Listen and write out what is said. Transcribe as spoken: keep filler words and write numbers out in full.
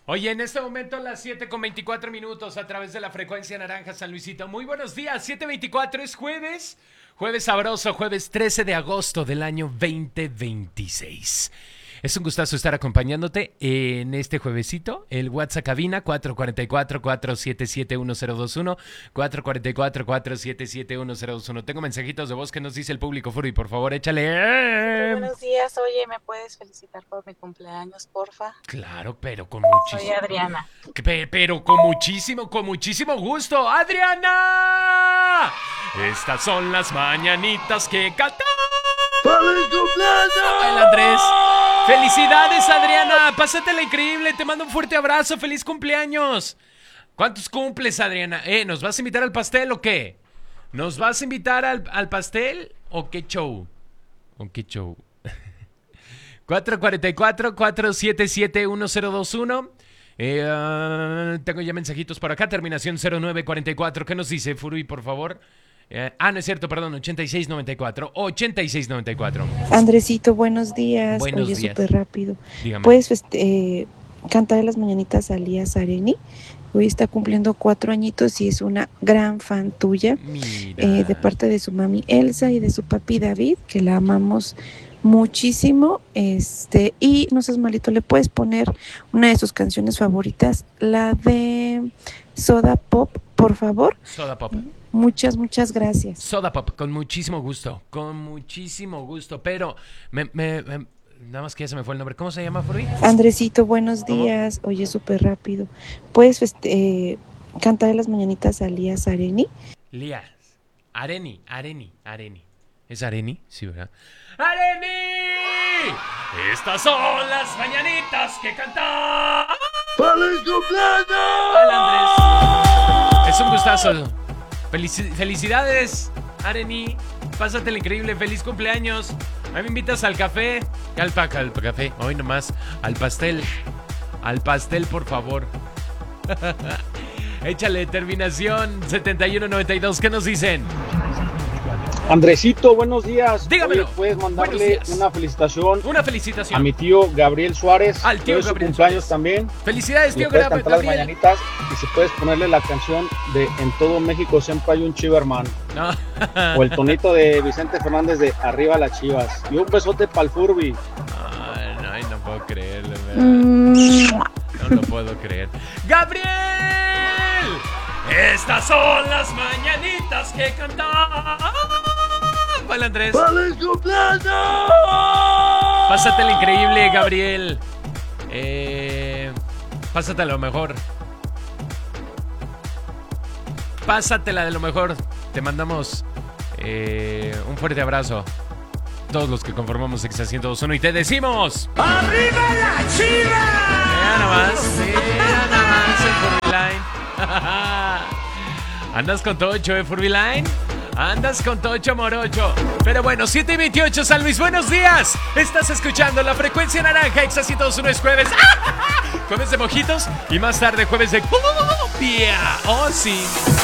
Oye, en este momento a las siete con veinticuatro minutos a través de la frecuencia naranja San Luisito. Muy buenos días, siete veinticuatro es jueves. Jueves sabroso, jueves trece de agosto del año veinte veintiséis. Es un gustazo estar acompañándote en este juevesito. El WhatsApp cabina cuatro cuatro cuatro, cuatro siete siete, uno cero dos uno, cuatro cuatro cuatro, cuatro siete siete, uno cero dos uno. Tengo mensajitos de voz que nos dice el público, Furby, por favor, échale. Buenos días, oye, ¿me puedes felicitar por mi cumpleaños, porfa? Claro, pero con muchísimo... Soy Adriana. Pe- Pero con muchísimo, con muchísimo gusto. ¡Adriana! Estas son las mañanitas que cantan. ¡Feliz cumpleaños! ¡Hola, Andrés! ¡Felicidades, Adriana! Pásatela increíble, te mando un fuerte abrazo, feliz cumpleaños. ¿Cuántos cumples, Adriana? Eh, ¿nos vas a invitar al pastel o qué? ¿Nos vas a invitar al, al pastel o qué show? ¿O qué show? cuatro cuatro cuatro, cuatro siete siete, uno cero dos uno. Eh, uh, tengo ya mensajitos por acá, terminación cero nueve cuarenta y cuatro. ¿Qué nos dice, Furby, por favor? Eh, ah, no es cierto, perdón, ochenta y seis noventa y cuatro. ochenta y seis noventa y cuatro. Andresito, buenos días. Buenos Oye, días. súper rápido. Dígame. ¿Puedes este, eh, cantar las mañanitas a Elías Areni? Hoy está cumpliendo cuatro añitos y es una gran fan tuya. Mira. Eh, de parte de su mami Elsa y de su papi David, que la amamos muchísimo. Este, y no seas malito, le puedes poner una de sus canciones favoritas, la de Soda Pop, por favor. Soda Pop. Muchas, muchas gracias. Soda Pop, con muchísimo gusto. Con muchísimo gusto. Pero, me, me, me- nada más que ya se me fue el nombre. ¿Cómo se llama, Furby? Andresito, buenos ¿Cómo? días. Oye, súper rápido. ¿Puedes este, eh, cantar las mañanitas a Elías Areni? Lías. Areni, Areni, Areni. ¿Es Areni? Sí, ¿verdad? ¡Areni! Estas son las mañanitas que cantan. ¡Feliz cumpleaños! Hola, Andrés. Es un gustazo. Felici- felicidades, Areni. Pásatela increíble. Feliz cumpleaños. A mí me invitas al café. Al, pa- al café. Hoy nomás. Al pastel. Al pastel, por favor. Échale terminación setenta y uno noventa y dos. ¿Qué nos dicen? Andresito, buenos días. Dígamelo. Oye, puedes Buenos mandarle días. una felicitación Una a felicitación. mi tío Gabriel Suárez. Al tío Hoy es su Gabriel cumpleaños Suárez. también. Felicidades, Le tío puedes Gra- cantar las Gabriel. mañanitas y si puedes ponerle la canción de En todo México siempre hay un Chiverman. No. O el tonito de Vicente Fernández de Arriba las Chivas. Y un besote para el Furby. Ay, no, ay, no puedo creerlo, ¿verdad? Mm. No lo puedo creer. ¡Gabriel! Estas son las mañanitas que cantan. Hola, Andrés. ¡Feliz cumpleaños! Pásatela increíble, Gabriel. Eh, pásatela lo mejor. Pásatela de lo mejor. Te mandamos eh, un fuerte abrazo. Todos los que conformamos Exa ciento dos punto uno y te decimos... ¡Arriba la chiva! Mira nomás, mira nomás el Furby Line. Andas con Tocho, ¿eh, Furby Line? Andas con Tocho Morocho. Pero bueno, siete y veintiocho, San Luis, buenos días. Estás escuchando la frecuencia naranja, Exa ciento dos punto uno, es jueves. Jueves de mojitos y más tarde jueves de cumbia. Oh, sí.